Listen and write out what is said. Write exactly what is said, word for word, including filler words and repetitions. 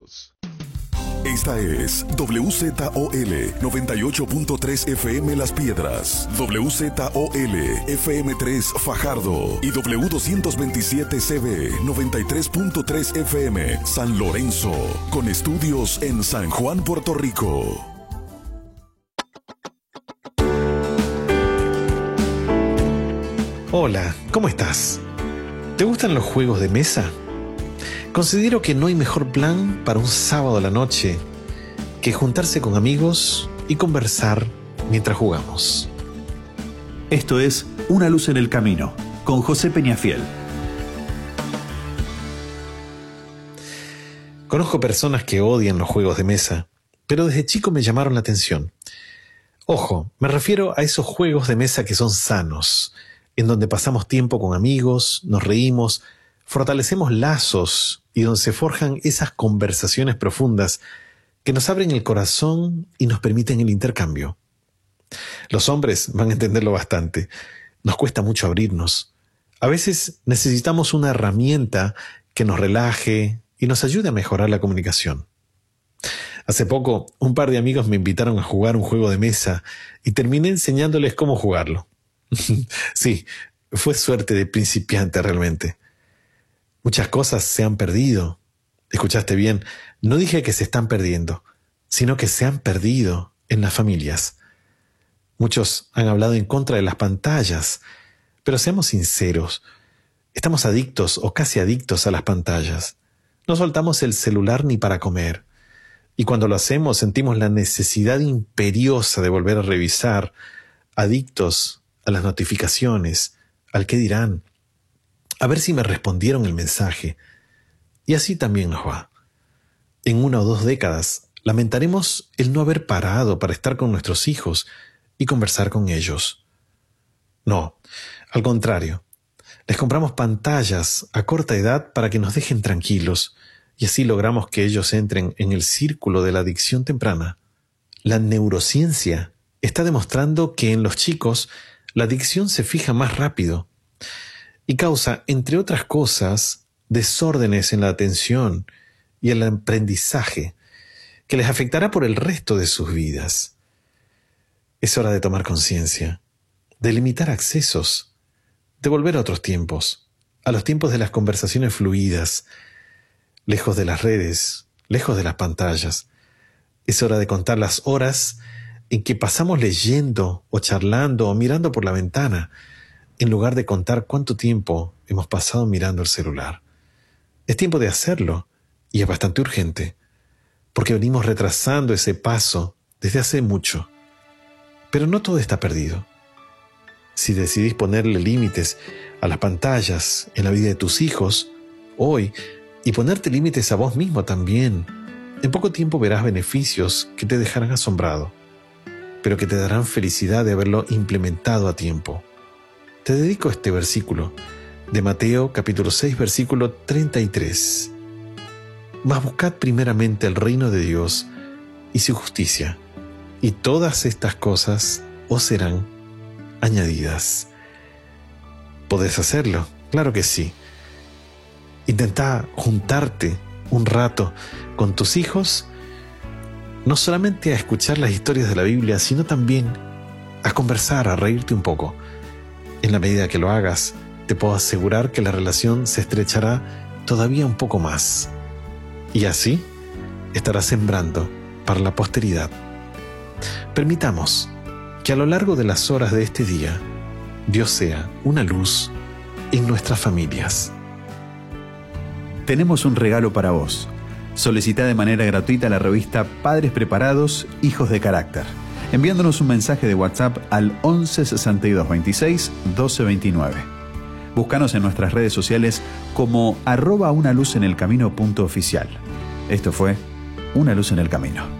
News. Esta es W Z O L noventa y ocho punto tres F M Las Piedras, W Z O L F M tres Fajardo y W doscientos veintisiete C B noventa y tres punto tres F M San Lorenzo, con estudios en San Juan, Puerto Rico. Hola, ¿cómo estás? ¿Te gustan los juegos de mesa? Considero que no hay mejor plan para un sábado a la noche que juntarse con amigos y conversar mientras jugamos. Esto es Una luz en el camino, con José Peñafiel. Conozco personas que odian los juegos de mesa, pero desde chico me llamaron la atención. Ojo, me refiero a esos juegos de mesa que son sanos, en donde pasamos tiempo con amigos, nos reímos, fortalecemos lazos y donde se forjan esas conversaciones profundas que nos abren el corazón y nos permiten el intercambio. Los hombres van a entenderlo bastante. Nos cuesta mucho abrirnos. A veces necesitamos una herramienta que nos relaje y nos ayude a mejorar la comunicación. Hace poco, un par de amigos me invitaron a jugar un juego de mesa y terminé enseñándoles cómo jugarlo. Sí, fue suerte de principiante realmente. Muchas cosas se han perdido. Escuchaste bien, no dije que se están perdiendo, sino que se han perdido en las familias. Muchos han hablado en contra de las pantallas, pero seamos sinceros, estamos adictos o casi adictos a las pantallas. No soltamos el celular ni para comer. Y cuando lo hacemos sentimos la necesidad imperiosa de volver a revisar, adictos a las notificaciones, al qué dirán, a ver si me respondieron el mensaje. Y así también nos va. En una o dos décadas lamentaremos el no haber parado para estar con nuestros hijos y conversar con ellos. No, al contrario, les compramos pantallas a corta edad para que nos dejen tranquilos y así logramos que ellos entren en el círculo de la adicción temprana. La neurociencia está demostrando que en los chicos la adicción se fija más rápido y causa, entre otras cosas, desórdenes en la atención y el aprendizaje que les afectará por el resto de sus vidas. Es hora de tomar conciencia, de limitar accesos, de volver a otros tiempos, a los tiempos de las conversaciones fluidas, lejos de las redes, lejos de las pantallas. Es hora de contar las horas en que pasamos leyendo o charlando o mirando por la ventana, en lugar de contar cuánto tiempo hemos pasado mirando el celular. Es tiempo de hacerlo, y es bastante urgente, porque venimos retrasando ese paso desde hace mucho. Pero no todo está perdido. Si decidís ponerle límites a las pantallas en la vida de tus hijos, hoy, y ponerte límites a vos mismo también, en poco tiempo verás beneficios que te dejarán asombrado, pero que te darán felicidad de haberlo implementado a tiempo. Te dedico este versículo de Mateo capítulo seis versículo treinta y tres. Mas buscad primeramente el reino de Dios y su justicia, y todas estas cosas os serán añadidas. ¿Podés hacerlo? Claro que sí. Intentá juntarte un rato con tus hijos, no solamente a escuchar las historias de la Biblia, sino también a conversar, a reírte un poco. En la medida que lo hagas, te puedo asegurar que la relación se estrechará todavía un poco más. Y así estarás sembrando para la posteridad. Permitamos que a lo largo de las horas de este día, Dios sea una luz en nuestras familias. Tenemos un regalo para vos. Solicita de manera gratuita la revista Padres Preparados, Hijos de Carácter, enviándonos un mensaje de WhatsApp al once sesenta y dos veintiséis doce veintinueve. Búscanos en nuestras redes sociales como arroba una luz en el camino punto oficial. Esto fue Una luz en el camino.